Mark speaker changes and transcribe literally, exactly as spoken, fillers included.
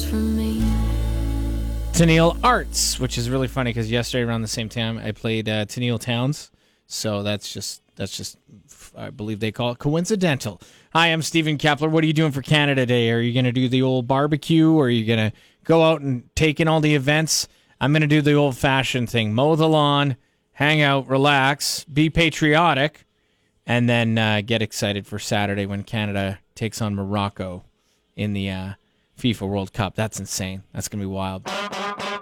Speaker 1: for me.
Speaker 2: Tennille Arts, which is really funny because yesterday around the same time I played uh, Tennille Towns, so that's just that's just I believe they call it coincidental. Hi, I'm Stephen Kepler. What are you doing for Canada Day? Are you going to do the old barbecue, or are you going to go out and take in all the events? I'm going to do the old-fashioned thing: mow the lawn, hang out, relax, be patriotic, and then uh, get excited for Saturday when Canada takes on Morocco in the uh, FIFA World Cup. That's insane. That's going to be wild.